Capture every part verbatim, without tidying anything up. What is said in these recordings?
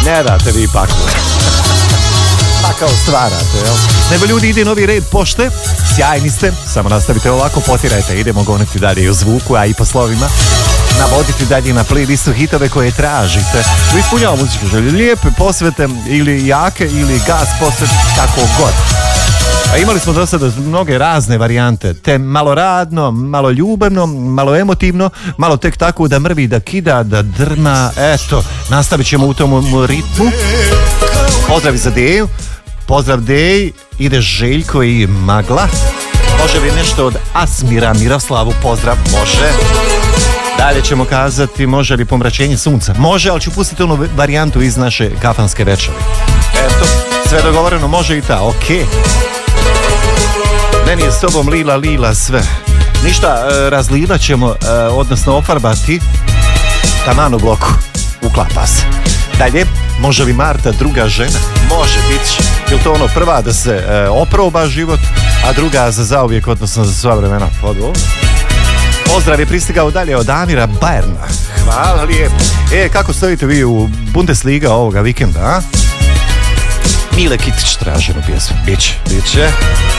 Ne date vi paklu. Pa kao stvarate, jel? Nego ljudi, ide novi red pošte, sjajni ste, samo nastavite ovako, potirajte, idemo goniti dalje i u zvuku, a i po slovima. Navoditi dalje na playlistu hitove koje tražite. Tu ispunjava muzičke želje, lijepe posvete ili jake ili gas posvete, kako god. A imali smo do sada mnoge razne varijante, te malo radno, malo ljubavno, malo emotivno, malo tek tako da mrvi, da kida, da drma, eto, nastavit ćemo u tom ritmu. Pozdrav za Deju, pozdrav Dej, ide Željko i Magla. Može li nešto od Asmira Miroslavu, pozdrav, može. Dalje ćemo kazati, može li pomračenje sunca? Može, ali ću pustiti onu varijantu iz naše kafanske večeri. Eto, sve dogovoreno, može i ta, okej. Okay. Meni je s tobom lila, lila sve. Ništa, razlilat ćemo, odnosno ofarbati taman u bloku. Uklapa se. Dalje, može li Marta druga žena? Može, bit će. Je to ono prva da se e, oproba život, a druga za zauvijek, odnosno za sva vremena? Podvo. Pozdrav je pristigao dalje od Amira Bajerna. Hvala lijepo. E, kako stojite vi u Bundesliga ovoga vikenda, a? Mile Kitić traženu pjesmu. Biće, biće.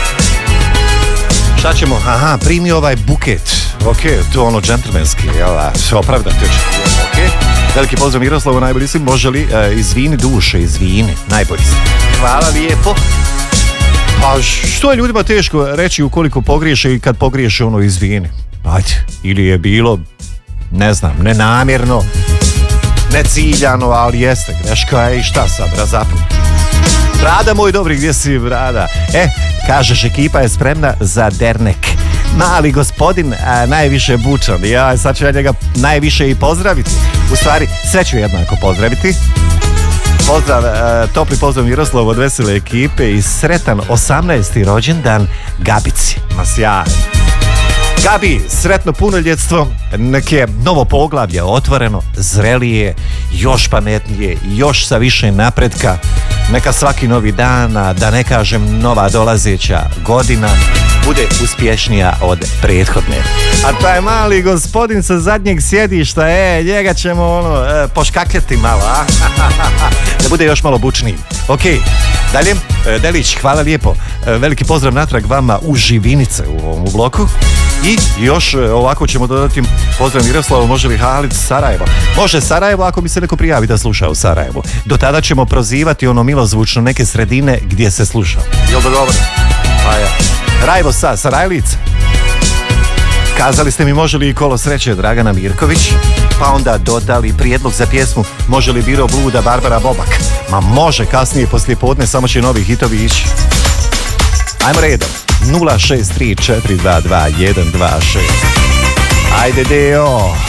Šta ćemo? Aha, primi ovaj buket. Ok, to ono džentlmenski, jel? Sve opravdati očekujemo, ok? Veliki pozdrav Miroslavu, najbolji si. Može li e, izvini duše, izvini, najbolji si. Hvala lijepo. Pa što je ljudima teško reći ukoliko pogriješe i kad pogriješe ono izvini? Ajde, ili je bilo, ne znam, nenamjerno, neciljano, ali jeste greška je i šta sad, razapni. Brada moj dobri, gdje si Brada? E, kažeš, ekipa je spremna za dernek. Mali gospodin, a najviše bučan. Ja, sad ću ja njega najviše i pozdraviti. U stvari, sve ću jednako pozdraviti. Pozdrav, e, topli pozdrav Miroslav od vesele ekipe i sretan osamnaesti rođendan Gabici. Ma sjaj. Gabi, sretno punoljetstvo, neke novo poglavlje otvoreno, zrelije, još pametnije, još sa više napretka. Neka svaki novi dan, da ne kažem nova dolazeća godina, bude uspješnija od prethodne. A taj mali gospodin sa zadnjeg sjedišta, e, njega ćemo ono, e, poškakljati malo, a? Da bude još malo bučniji. Ok, dalje, e, Delić, hvala lijepo. E, veliki pozdrav natrag vama u Živinice u ovom bloku. I još ovako ćemo dodati pozdrav Miroslavu, može li Halic Sarajevo? Može Sarajevo ako mi se neko prijavi da sluša u Sarajevu. Do tada ćemo prozivati ono milozvučno neke sredine gdje se sluša. Jel dogovorno? Pa ja. Rajvo sa Sarajlica. Kazali ste mi može li i Kolo sreće Dragana Mirković, pa onda dodali prijedlog za pjesmu može li Biro Bluda Barbara Bobak. Ma može, kasnije poslije podne, samo će novi hitovi ići. Ajmo redom. nula šest tri četiri dva dva jedan dva šest. Ajde Deo.